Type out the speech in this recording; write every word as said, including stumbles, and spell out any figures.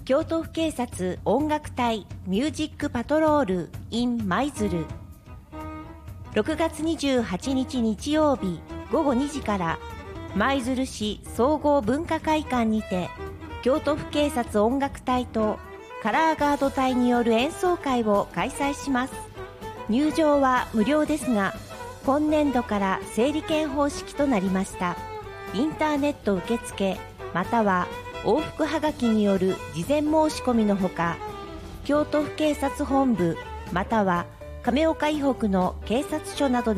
京都府警察音楽隊ミュージックパトロール in 舞鶴。ろくがつにじゅうはちにち日曜日ごごにじから舞鶴市総合文化会館にて京都府警察音楽隊とカラーガード隊による演奏会を開催します。入場は無料ですが、今年度から整理券方式となりました。インターネット受付または往復はがきによる事前申し込みのほか、京都府警察本部または亀岡以北の警察署などで